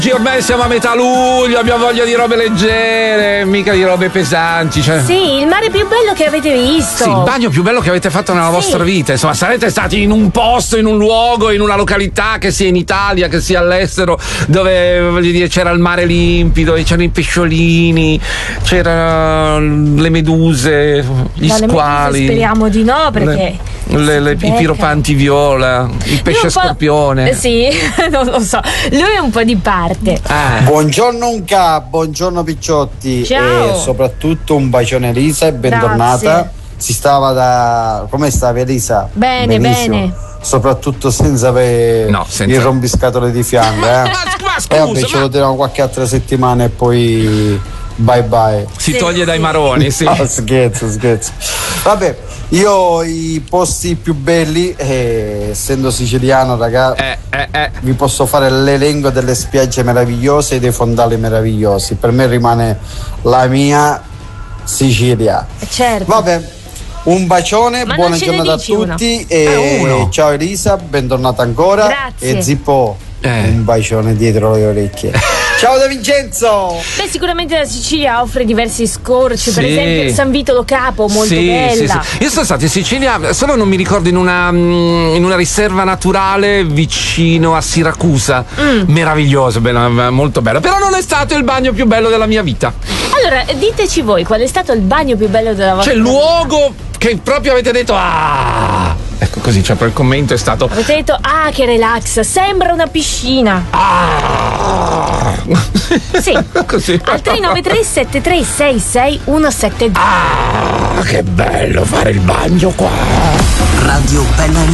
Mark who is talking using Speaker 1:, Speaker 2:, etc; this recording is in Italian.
Speaker 1: Ormai siamo a metà luglio, abbiamo voglia di robe leggere, mica di robe pesanti. Cioè.
Speaker 2: Sì, il mare più bello che avete visto.
Speaker 1: Sì, il bagno più bello che avete fatto nella vostra vita. Insomma, sarete stati in un posto, in un luogo, in una località, che sia in Italia, che sia all'estero, dove, voglio dire, c'era il mare limpido, c'erano i pesciolini, c'erano le meduse, gli squali.
Speaker 2: Speriamo di no, perché
Speaker 1: i piropanti viola, il pesce scorpione.
Speaker 2: Sì, non lo so. Lui è un po' di parte.
Speaker 3: Buongiorno Unca, buongiorno Picciotti.
Speaker 2: Ciao.
Speaker 3: E soprattutto un bacione Elisa e bentornata.
Speaker 2: Grazie.
Speaker 3: Si stava da... Come stavi Elisa?
Speaker 2: Bene,
Speaker 3: benissimo.
Speaker 2: bene.
Speaker 3: Soprattutto senza avere il rompiscatole di fianco,
Speaker 1: Ma scusa,
Speaker 3: e vabbè, ce lo teniamo qualche altra settimana e poi bye bye.
Speaker 1: Si toglie dai maroni, sì.
Speaker 3: No, scherzo. Vabbè, io i posti più belli, essendo siciliano, ragazzi, vi posso fare l'elenco delle spiagge meravigliose e dei fondali meravigliosi. Per me rimane la mia Sicilia.
Speaker 2: Certo.
Speaker 3: Vabbè, un bacione,
Speaker 2: ma
Speaker 3: buona giornata a tutti e ciao Elisa, bentornata ancora.
Speaker 2: Grazie.
Speaker 3: E Zippo, un bacione dietro le orecchie. Ciao da Vincenzo.
Speaker 2: Beh, sicuramente la Sicilia offre diversi scorci, per esempio San Vito Lo Capo, molto bella.
Speaker 1: Io sono stato in Sicilia, solo non mi ricordo, in una riserva naturale vicino a Siracusa. Meraviglioso, molto bello. Però non è stato il bagno più bello della mia vita.
Speaker 2: Allora, diteci voi qual è stato il bagno più bello della vostra vita.
Speaker 1: C'è il luogo che proprio avete detto ecco, così, cioè, poi il commento è stato
Speaker 2: avete detto che relax, sembra una piscina. Sì.
Speaker 1: Così.
Speaker 2: Al 393-7366-172.
Speaker 1: Che bello fare il bagno qua.
Speaker 4: Radio Bella